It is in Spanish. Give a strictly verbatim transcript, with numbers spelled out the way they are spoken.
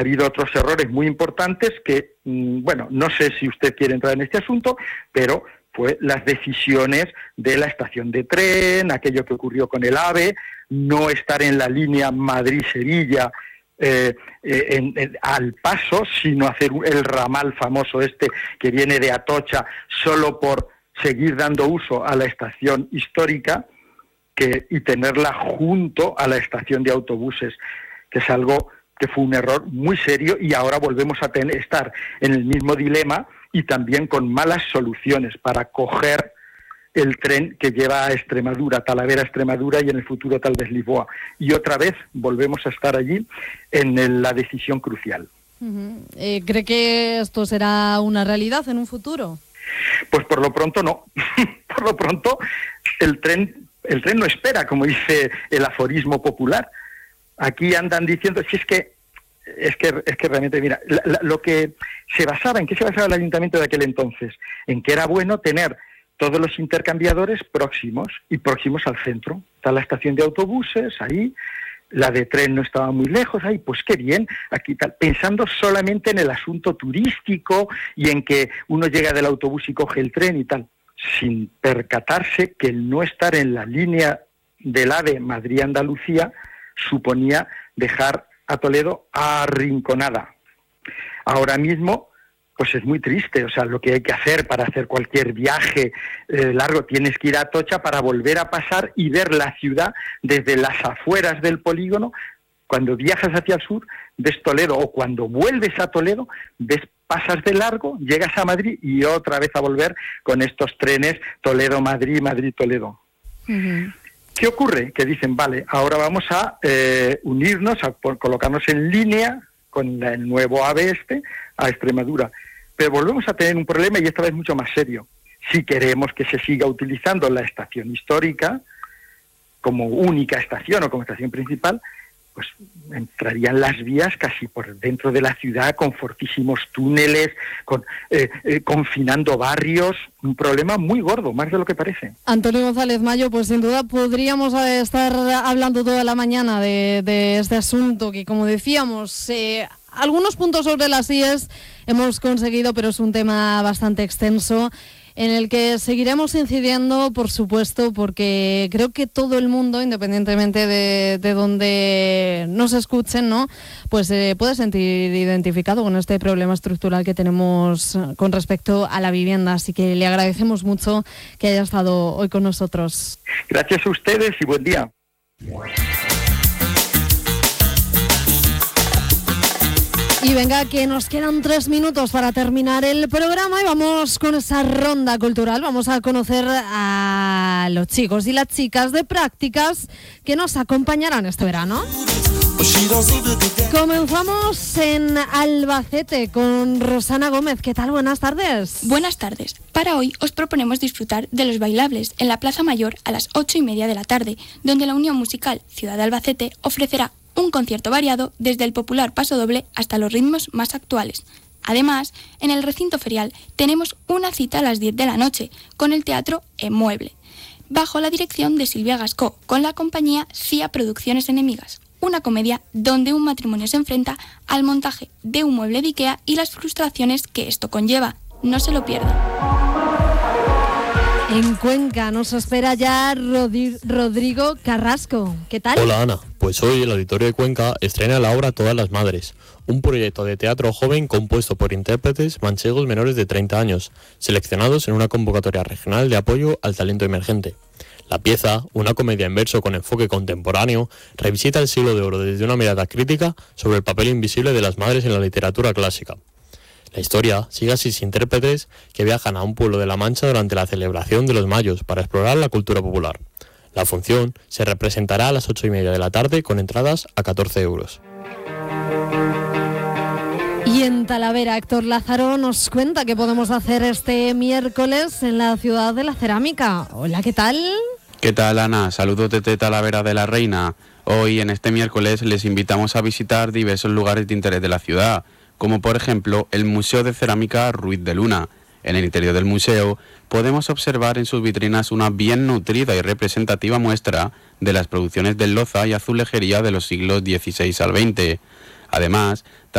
ha habido otros errores muy importantes que, bueno, no sé si usted quiere entrar en este asunto, pero fue las decisiones de la estación de tren, aquello que ocurrió con el AVE, no estar en la línea Madrid-Sevilla eh, eh, en, en, al paso, sino hacer el ramal famoso este que viene de Atocha solo por seguir dando uso a la estación histórica que, y tenerla junto a la estación de autobuses, que es algo que fue un error muy serio, y ahora volvemos a tener, estar en el mismo dilema y también con malas soluciones para coger el tren que lleva a Extremadura, Talavera, Extremadura, y en el futuro tal vez Lisboa. Y otra vez volvemos a estar allí en el, la decisión crucial. Uh-huh. Eh, ¿Cree que esto será una realidad en un futuro? Pues por lo pronto no. Por lo pronto el tren, el tren no espera, como dice el aforismo popular. Aquí andan diciendo, si es que es que es que realmente, mira, la, la, lo que se basaba, ¿en qué se basaba el ayuntamiento de aquel entonces? En que era bueno tener todos los intercambiadores próximos y próximos al centro. Está la estación de autobuses ahí, la de tren no estaba muy lejos, ahí, pues qué bien, aquí tal, pensando solamente en el asunto turístico y en que uno llega del autobús y coge el tren y tal, sin percatarse que el no estar en la línea del AVE Madrid-Andalucía suponía dejar a Toledo arrinconada. Ahora mismo, pues es muy triste, o sea, lo que hay que hacer para hacer cualquier viaje eh, largo, tienes que ir a Atocha para volver a pasar y ver la ciudad desde las afueras del polígono. Cuando viajas hacia el sur, ves Toledo, o cuando vuelves a Toledo, ves, pasas de largo, llegas a Madrid y otra vez a volver con estos trenes Toledo-Madrid, Madrid-Toledo. Uh-huh. ¿Qué ocurre? Que dicen, vale, ahora vamos a eh, unirnos, a por, colocarnos en línea con la, el nuevo AVE este a Extremadura. Pero volvemos a tener un problema, y esta vez mucho más serio. Si queremos que se siga utilizando la estación histórica como única estación o como estación principal, pues entrarían las vías casi por dentro de la ciudad, con fortísimos túneles, con eh, eh, confinando barrios, un problema muy gordo, más de lo que parece. Antonio González Mayo, pues sin duda podríamos estar hablando toda la mañana de, de este asunto que, como decíamos, eh, algunos puntos sobre las IES hemos conseguido, pero es un tema bastante extenso, en el que seguiremos incidiendo, por supuesto, porque creo que todo el mundo, independientemente de, de donde nos escuchen, ¿no?, pues eh, puede sentir identificado con este problema estructural que tenemos con respecto a la vivienda. Así que le agradecemos mucho que haya estado hoy con nosotros. Gracias a ustedes y buen día. Y venga, que nos quedan tres minutos para terminar el programa y vamos con esa ronda cultural. Vamos a conocer a los chicos y las chicas de prácticas que nos acompañarán este verano. Comenzamos en Albacete con Rosana Gómez. ¿Qué tal? Buenas tardes. Buenas tardes. Para hoy os proponemos disfrutar de los bailables en la Plaza Mayor a las ocho y media de la tarde, donde la Unión Musical Ciudad de Albacete ofrecerá un concierto variado desde el popular pasodoble hasta los ritmos más actuales. Además, en el recinto ferial tenemos una cita a las diez de la noche con el Teatro Emueble, bajo la dirección de Silvia Gascó, con la compañía C I A Producciones Enemigas, una comedia donde un matrimonio se enfrenta al montaje de un mueble de IKEA y las frustraciones que esto conlleva. No se lo pierdan. En Cuenca nos espera ya Rodi- Rodrigo Carrasco. ¿Qué tal? Hola Ana, pues hoy el Auditorio de Cuenca estrena la obra Todas las Madres, un proyecto de teatro joven compuesto por intérpretes manchegos menores de treinta años, seleccionados en una convocatoria regional de apoyo al talento emergente. La pieza, una comedia en verso con enfoque contemporáneo, revisita el siglo de oro desde una mirada crítica sobre el papel invisible de las madres en la literatura clásica. La historia sigue a seis intérpretes que viajan a un pueblo de La Mancha durante la celebración de los Mayos para explorar la cultura popular. La función se representará a las ocho y media de la tarde con entradas a catorce euros. Y en Talavera, Héctor Lázaro nos cuenta qué podemos hacer este miércoles en la ciudad de la cerámica. Hola, ¿qué tal? ¿Qué tal, Ana? Saludos desde Talavera de la Reina. Hoy, en este miércoles, les invitamos a visitar diversos lugares de interés de la ciudad, como por ejemplo el Museo de Cerámica Ruiz de Luna. En el interior del museo podemos observar en sus vitrinas una bien nutrida y representativa muestra de las producciones de loza y azulejería de los siglos dieciséis al veinte. Además,